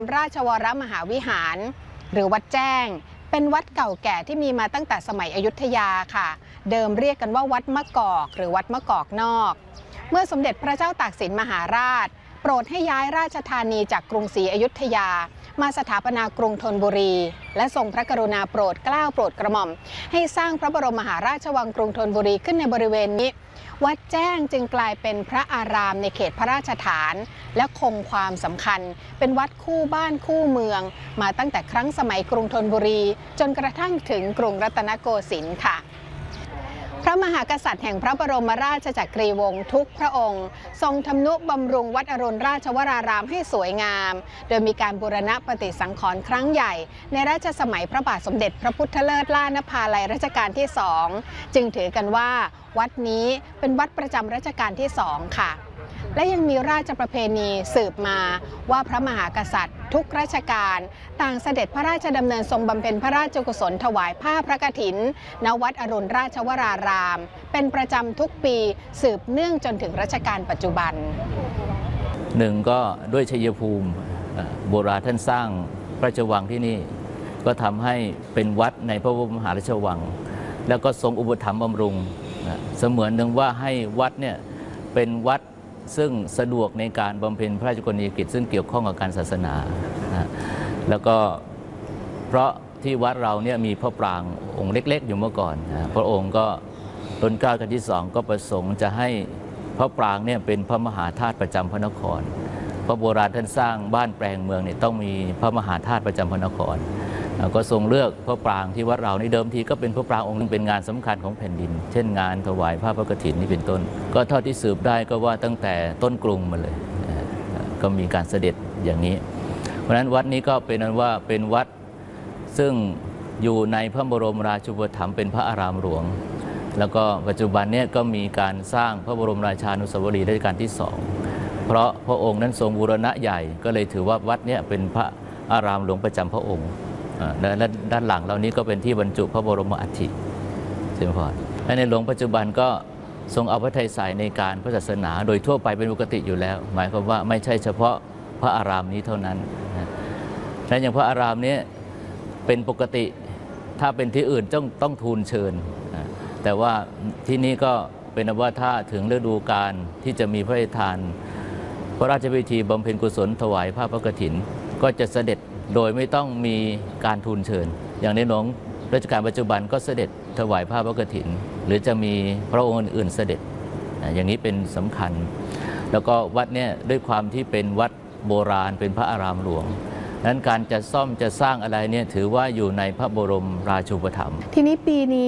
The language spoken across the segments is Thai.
ราชวรมหาวิหารหรือวัดแจ้งเป็นวัดเก่าแก่ที่มีมาตั้งแต่สมัยอยุธยาค่ะเดิมเรียกกันว่าวัดมะกอกหรือวัดมะกอกนอกเมื่อสมเด็จพระเจ้าตากสินมหาราชโปรดให้ย้ายราชธานีจากกรุงศรีอยุธยามาสถาปนากรุงธนบุรีและทรงพระกรุณาโปรดเกล้าโปรดกระหม่อมให้สร้างพระบรมมหาราชวังกรุงธนบุรีขึ้นในบริเวณนี้วัดแจ้งจึงกลายเป็นพระอารามในเขตพระราชฐานและคงความสำคัญเป็นวัดคู่บ้านคู่เมืองมาตั้งแต่ครั้งสมัยกรุงธนบุรีจนกระทั่งถึงกรุงรัตนโกสินทร์ค่ะพระมหากษัตริย์แห่งพระบรมราชจักรีวงศ์ทุกพระองค์ทรงทำนุบำรุงวัดอรุณราชวรารามให้สวยงามโดยมีการบูรณะปฏิสังขรณ์ครั้งใหญ่ในรัชสมัยพระบาทสมเด็จพระพุทธเลิศล่านภาลัยรัชกาลที่2จึงถือกันว่าวัดนี้เป็นวัดประจำรัชกาลที่2ค่ะและยังมีราชประเพณีสืบมาว่าพระมหากษัตริย์ทุกราชการต่างเสด็จพระราชดำเนินทรงบำเพ็ญพระราชกุศลถวายผ้าพระกฐินณวัดอรุณราชวรารามเป็นประจำทุกปีสืบเนื่องจนถึงรัชกาลปัจจุบันหนึ่งก็ด้วยชัยภูมิโบราณท่านสร้างพระราชวังที่นี่ก็ทำให้เป็นวัดในพระบรมมหาราชวังแล้วก็ทรงอุปถัมภ์บำรุงเสมือนหนึ่งว่าให้วัดเนี่ยเป็นวัดซึ่งสะดวกในการบำเพ็ญพระราชกรณียกิจซึ่งเกี่ยวข้องกับการศาสนาแล้วก็เพราะที่วัดเราเนี่ยมีพระปรางองค์เล็กๆอยู่เมื่อก่อนพระองค์ก็รัชกาลที่2ก็ประสงค์จะให้พระปรางเนี่ยเป็นพระมหาธาตุประจำพระนครเพราะโบราณท่านสร้างบ้านแปลงเมืองเนี่ยต้องมีพระมหาธาตุประจำพระนครก็ทรงเลือกพระปรางที่วัดเราในเดิมทีก็เป็นพระปรางองค์นึงเป็นงานสำคัญของแผ่นดินเช่นงานถวายผ้าพระกฐินนี่เป็นต้นก็เท่าที่สืบได้ก็ว่าตั้งแต่ต้นกรุงมาเลยก็มีการเสด็จอย่างนี้เพราะฉะนั้นวัดนี้ก็เป็นนั้นว่าเป็นวัดซึ่งอยู่ในพระบรมราชูปถัมภ์เป็นพระอารามหลวงแล้วก็ปัจจุบันนี้ก็มีการสร้างพระบรมราชานุสาวรีย์รัชกาลที่2เพราะพระองค์นั้นทรงบูรณะใหญ่ก็เลยถือว่าวัดนี้เป็นพระอารามหลวงประจำพระองค์และด้านหลังเรานี้ก็เป็นที่บรรจุพระบรมอัฐิใช่ไหมพ่อและในหลวงปัจจุบันก็ทรงเอาพระทัยใส่ในการพระศาสนาโดยทั่วไปเป็นปกติอยู่แล้วหมายความว่าไม่ใช่เฉพาะพระอารามนี้เท่านั้นและอย่างพระอารามนี้เป็นปกติถ้าเป็นที่อื่นต้องทูลเชิญแต่ว่าที่นี้ก็เป็นว่าถ้าถึงฤดูกาลที่จะมีพระราชทานพระราชพิธีบำเพ็ญกุศลถวายผ้าพระกฐินก็จะเสด็จโดยไม่ต้องมีการทูลเชิญอย่างในหลวงรัชกาลปัจจุบันก็เสด็จถวายผ้าพระกฐินหรือจะมีพระองค์อื่นเสด็จอย่างนี้เป็นสำคัญแล้วก็วัดเนี่ยด้วยความที่เป็นวัดโบราณเป็นพระอารามหลวงนั้นการจะซ่อมจะสร้างอะไรเนี่ยถือว่าอยู่ในพระบรมราชูปถัมภ์ทีนี้ปีนี้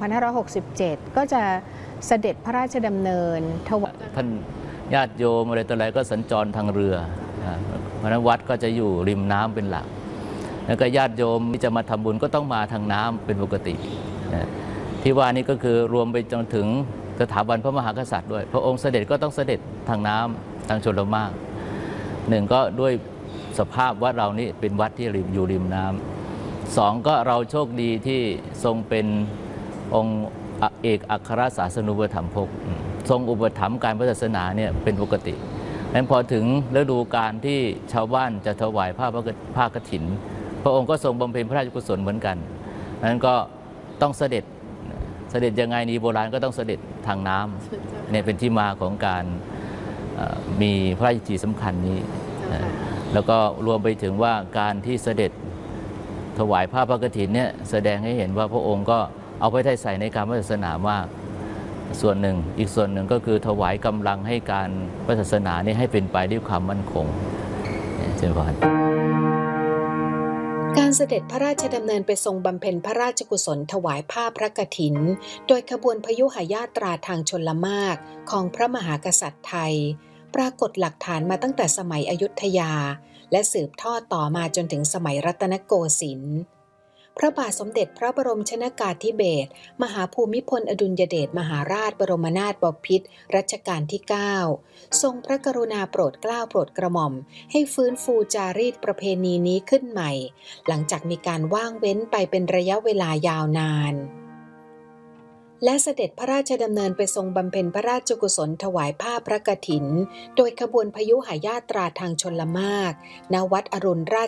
2567 ก็จะเสด็จพระราชดำเนินถวายท่านญาติโยมอะไรต่ออะไรก็สัญจรทางเรือเพราะนั้นวัดก็จะอยู่ริมน้ำเป็นหลักแล้วก็ญาติโยมที่จะมาทำบุญก็ต้องมาทางน้ำเป็นปกติที่ว่านี้ก็คือรวมไปจนถึงสถาบันพระมหากษัตริย์ด้วยพระองค์เสด็จก็ต้องเสด็จทางน้ำทางชลมารหนึ่งก็ด้วยสภาพวัดเรานี่เป็นวัดที่อยู่ริมน้ำสองก็เราโชคดีที่ทรงเป็นองค์เอกอัครศาสนูปถัมภกทรงอุปถัมภ์การพระศาสนาเนี่ยเป็นปกตินั้นพอถึงฤดูกาลที่ชาวบ้านจะถวายผ้ากฐินพระองค์ก็ทรงบำเพ็ญพระราชกุศลเหมือนกันนั้นก็ต้องเสด็จยังไงนี่โบราณก็ต้องเสด็จทางน้ำเนี่ยเป็นที่มาของการมีพระราชพิธีสำคัญนี้แล้วก็รวมไปถึงว่าการที่เสด็จถวายผ้าพระกฐินเนี่ยแสดงให้เห็นว่าพระองค์ก็เอาพระทัยใส่ในการพระศาสนามากส่วนหนึ่งอีกส่วนหนึ่งก็คือถวายกำลังให้การพระศาสนานี้ให้เป็นไปด้วยความมั่นคงเจริญพรการเสด็จพระราชดำเนินไปทรงบำเพ็ญพระราชกุศลถวายผ้าพระกฐินโดยขบวนพยุหญาตราทางชลมารของพระมหากษัตริย์ไทยปรากฏหลักฐานมาตั้งแต่สมัยอยุธยาและสืบทอดต่อมาจนถึงสมัยรัตนโกสินทร์พระบาทสมเด็จพระบรมชนกาธิเบศรมหาภูมิพลอดุลยเดชมหาราชบรมนาถบพิตรรัชกาลที่9ทรงพระกรุณาโปรดเกล้าโปรดกระหม่อมให้ฟื้นฟูจารีตประเพณีนี้ขึ้นใหม่หลังจากมีการว่างเว้นไปเป็นระยะเวลายาวนานและเสด็จพระราชดำเนินไปทรงบำเพ็ญพระราชกุศลถวายผ้าพระกฐินโดยขบวนพยุหยาตราทางชลมารณวัดอรุณรา